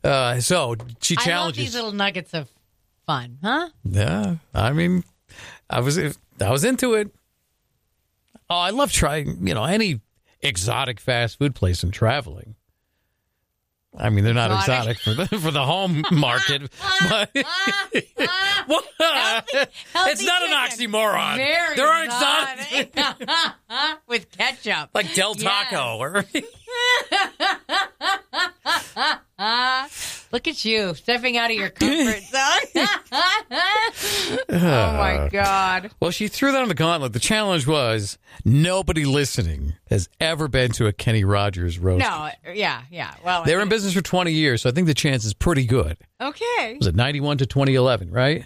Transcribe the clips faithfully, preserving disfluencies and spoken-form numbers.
Uh, so she challenges. I love these little nuggets of fun, huh? Yeah, I mean, I was I was into it. Oh, I love trying, you know, any exotic fast food place and traveling. I mean, they're not exotic, exotic for the for the home market, but well, healthy, healthy it's not chicken. an oxymoron. Very they're exotic. exotic With ketchup. like Del Taco. Or Look at you, stepping out of your comfort zone. Oh, my God. Well, she threw that on the gauntlet. The challenge was nobody listening has ever been to a Kenny Rogers roast. No, yeah, yeah. Well, They I were mean, in business for twenty years, so I think the chance is pretty good. Okay. Was it ninety-one to twenty eleven, right?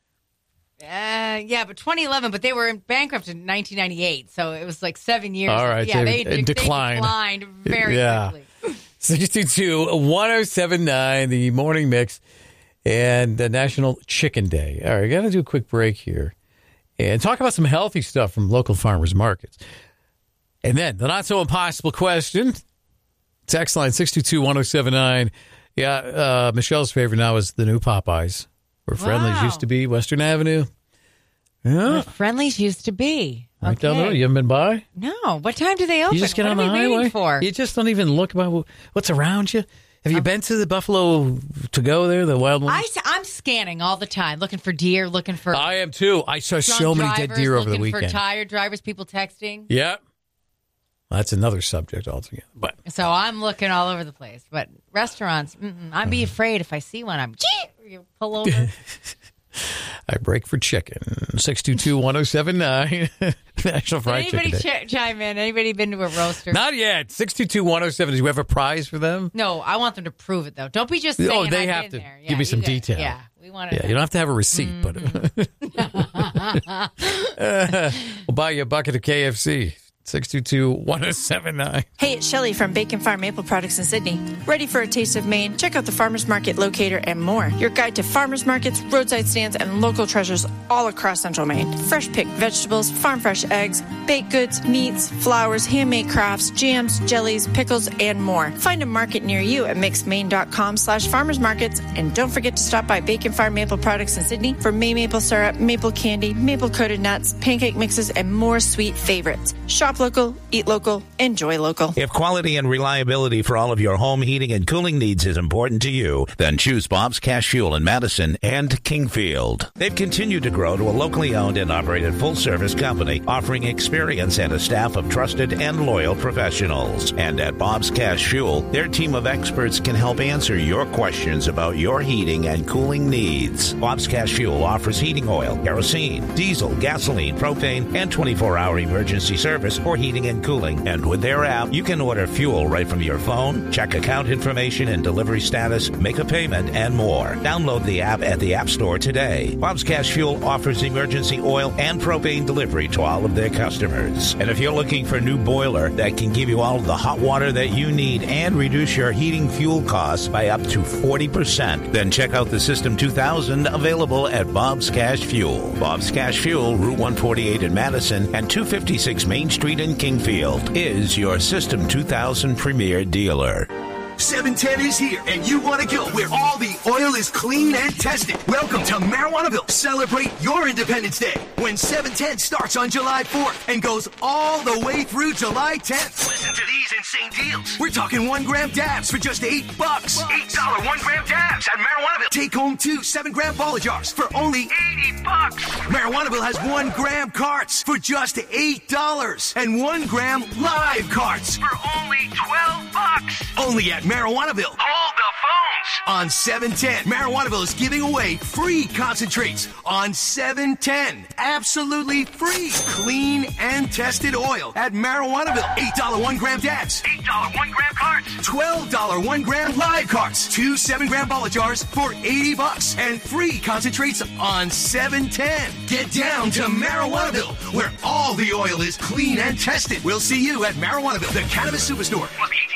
Uh, yeah, but twenty eleven, but they were in bankrupt in nineteen ninety-eight, so it was like seven years. All right, yeah, so they, it they declined. declined very Yeah. quickly. six two two, one oh seven nine, the morning mix, and the National Chicken Day. All right, got to do a quick break here and talk about some healthy stuff from local farmers markets. And then the not so impossible question. Text line six two two, one oh seven nine. Yeah, uh, Michelle's favorite now is the new Popeyes, where Friendly's Wow. used to be, Western Avenue. Yeah, Where Friendly's used to be. right Okay. down the road. You haven't been by? No. What time do they open? You just get what on are the we waiting highway. for? You just don't even look about what's around you. Have you been to the Buffalo to go there, the Wild Ones? I, I'm scanning all the time, looking for deer, looking for I am too. I saw drunk so many drivers, dead deer over the looking weekend. for tired drivers, people texting. Yep. That's another subject altogether. But So I'm looking all over the place. But restaurants, mm-mm, I'd be afraid if I see one, I'm you pull over. I break for chicken. six two two, one oh seven nine. National Did Fried anybody Chicken Day. ch- chime in? Anybody been to a roaster? Not yet. six two two, one oh seven. Do you have a prize for them? No, I want them to prove it, though. Don't be just saying Oh, they I've have been to there. give Yeah, me some you gotta- detail. Yeah, we want to Yeah, you don't have to have a receipt, but uh, we'll buy you a bucket of K F C. six two two, one oh seven nine. Hey, it's Shelley from Bacon Farm Maple Products in Sydney. Ready for a taste of Maine? Check out the Farmers Market Locator and more. Your guide to farmers markets, roadside stands, and local treasures all across central Maine. Fresh picked vegetables, farm fresh eggs, baked goods, meats, flowers, handmade crafts, jams, jellies, pickles, and more. Find a market near you at mixedmaine.com slash farmers markets. And don't forget to stop by Bacon Farm Maple Products in Sydney for May maple syrup, maple candy, maple coated nuts, pancake mixes, and more sweet favorites. Shop local, eat local, enjoy local. If quality and reliability for all of your home heating and cooling needs is important to you, then choose Bob's Cash Fuel in Madison and Kingfield. They've continued to grow to a locally owned and operated full-service company offering experience and a staff of trusted and loyal professionals. And at Bob's Cash Fuel, their team of experts can help answer your questions about your heating and cooling needs. Bob's Cash Fuel offers heating oil, kerosene, diesel, gasoline, propane, and twenty-four hour emergency service for heating and cooling. And with their app, you can order fuel right from your phone, check account information and delivery status, make a payment, and more. Download the app at the App Store today. Bob's Cash Fuel offers emergency oil and propane delivery to all of their customers. And if you're looking for a new boiler that can give you all of the hot water that you need and reduce your heating fuel costs by up to forty percent, then check out the System two thousand available at Bob's Cash Fuel. Bob's Cash Fuel, Route one forty-eight in Madison and two fifty-six Main Street in Kingfield, is your System two thousand premier dealer. seven ten is here, and you want to go where all the oil is clean and tested. Welcome to Marijuanaville. Celebrate your Independence Day when seven ten starts on July fourth and goes all the way through July tenth. Listen to these insane deals. We're talking one gram dabs for just eight bucks. eight dollar one gram dabs at Marijuanaville. Take home two seven gram ball jars for only eighty bucks. Marijuanaville has one gram carts for just eight dollars and one gram live carts for only twelve bucks. Only at Marijuanaville. Hold the phones. On seven ten, Marijuanaville is giving away free concentrates on seven ten. Absolutely free, clean and tested oil at Marijuanaville. eight dollar one gram dabs. eight dollar one gram carts. twelve dollar one gram live carts. Two seven gram ball jars for eighty bucks. And free concentrates on seven ten. Get down to Marijuanaville, where all the oil is clean and tested. We'll see you at Marijuanaville, the cannabis superstore. Must be eighteen with Ed Garcia.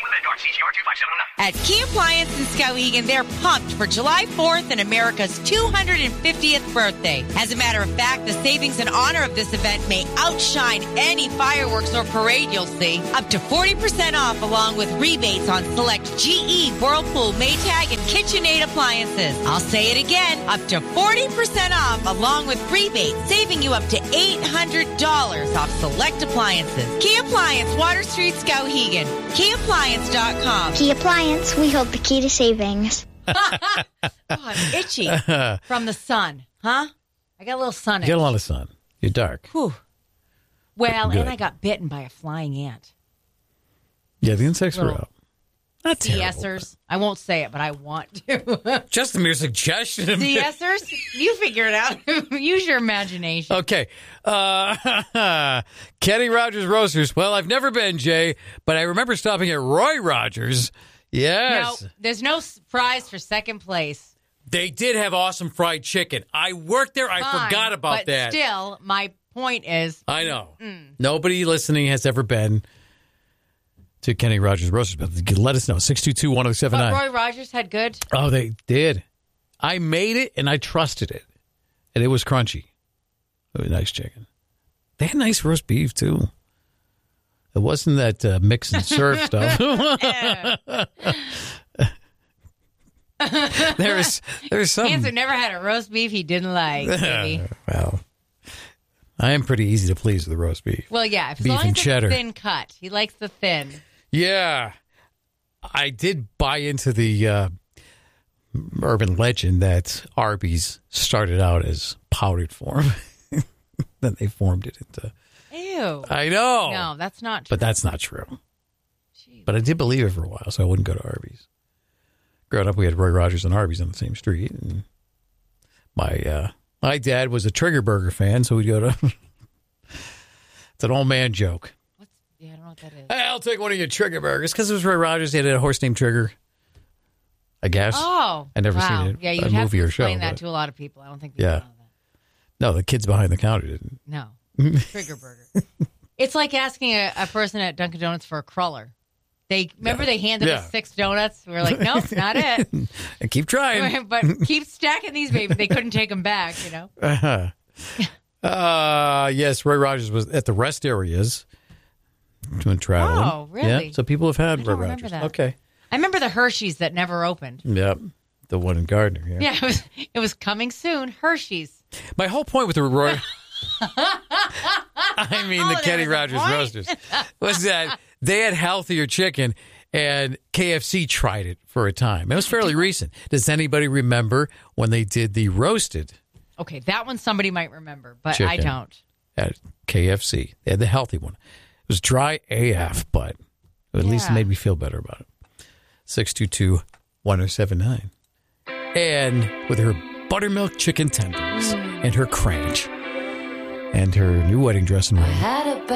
C G R two five seven oh nine. At Key Appliance in Skowhegan, they're pumped for July fourth and America's two hundred fiftieth birthday. As a matter of fact, the savings in honor of this event may outshine any fireworks or parade you'll see. Up to forty percent off, along with rebates on select G E, Whirlpool, Maytag, and KitchenAid appliances. I'll say it again, up to forty percent off, along with rebates, saving you up to eight hundred dollars off select appliances. Key Appliance, Water Street, Skowhegan. key appliance dot com. Key Appliance, we hold the key to savings. Oh, I'm itchy from the sun, huh? I got a little sun. You get a lot of sun. You're dark. Whew. Well, Good. and I got bitten by a flying ant. Yeah, the insects were Little out. Not terrible. Yes-ers. I won't say it, but I want to. Just a mere suggestion. Yes-ers? You figure it out. Use your imagination. Okay. Uh, Kenny Rogers Roasters. Well, I've never been, Jay, but I remember stopping at Roy Rogers. Yes. No, there's no s- prize for second place. They did have awesome fried chicken. I worked there. I Fine, forgot about but that. Still, my point is. I know. Mm. Nobody listening has ever been to Kenny Rogers Roasters, but let us know. six two two, one oh seven nine. But Roy Rogers had good. Oh, they did. I made it, and I trusted it. And it was crunchy. It was nice chicken. They had nice roast beef, too. It wasn't that uh, mix and serve stuff. there's there's some. Hanson never had a roast beef he didn't like, baby. Well, I am pretty easy to please with the roast beef. Well, yeah, as Beef long and as it's cheddar. thin cut. He likes the thin. Yeah. I did buy into the uh, urban legend that Arby's started out as powdered form. Then they formed it into... Ew. I know. No, that's not true. But that's not true. Jeez. But I did believe it for a while, so I wouldn't go to Arby's. Growing up, we had Roy Rogers and Arby's on the same street. And my uh, my dad was a Trigger Burger fan, so we'd go to... It's an old man joke. What's, yeah, I don't know what that is. Hey, I'll take one of your Trigger Burgers. Because it was Roy Rogers. He had a horse named Trigger. I guess. Oh. I'd never wow. seen it. Yeah, a you'd have movie to or show. explain that but- to a lot of people. I don't think people Yeah. know that. No, the kids behind the counter didn't. No. Trigger burger. It's like asking a, a person at Dunkin' Donuts for a cruller. They remember Yeah. they handed Yeah. us six donuts. We were like, nope, not it. And keep trying. But keep stacking these, baby. They couldn't take them back, you know. Uh-huh. Uh, yes, Roy Rogers was at the rest areas doing traveling. Oh, really? Yeah, so people have had I Roy don't remember Rogers. that. Okay. I remember the Hershey's that never opened. Yep. The one in Gardner. Yeah. Yeah, it was it was coming soon. Hershey's. My whole point with the Roy... I mean, Oh, the there Kenny was a Rogers point? Roasters was that they had healthier chicken, and K F C tried it for a time. It was fairly recent. Does anybody remember when they did the roasted Okay, that one somebody might remember, but I Chicken. don't. at K F C? They had the healthy one. It was dry A F, but at least it Yeah. made me feel better about it. six two two, one oh seven nine. And with her buttermilk chicken tenders and her cranch and her new wedding dress and ring.